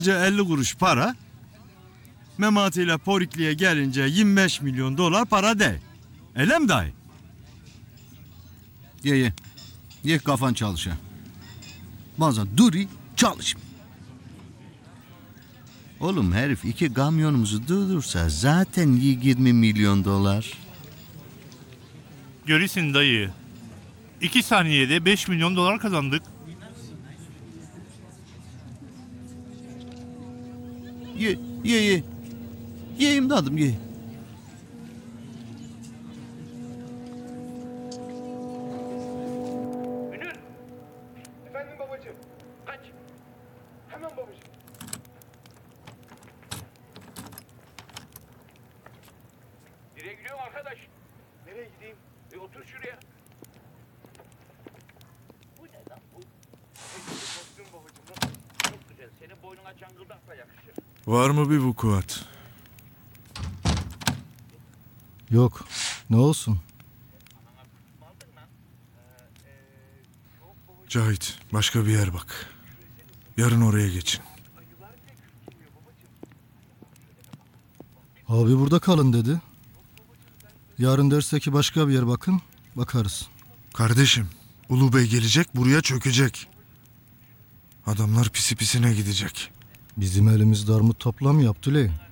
50 kuruş para. Memati ile Porikli'ye gelince 25 milyon dolar para değil. Öyle mi dayı? Ye ye. Ye kafan çalışa. Bazen duri çalış. Oğlum herif 2 kamyonumuzu durdursa zaten 20 milyon dolar. Görürsün dayı. 2 saniyede 5 milyon dolar kazandık. Ye ye ye. Ye imdadım ye. Münir! Efendim babacığım. Kaç. Hemen babacığım. Nereye gidiyorsun arkadaş? Nereye gideyim? Otur şuraya. Bu ne lan bu? Kostüm babacığım. Nasıl? Çok güzel. Senin boynuna cangıldak da yakışır. Var mı bir vukuat? Yok. Ne olsun? Cahit, başka bir yer bak. Yarın oraya geçin. Abi burada kalın dedi. Yarın derse ki başka bir yer bakın. Bakarız. Kardeşim, Ulu Bey gelecek, buraya çökecek. Adamlar pisi pisine gidecek. Bizim elimizde armut toplam yaptı le.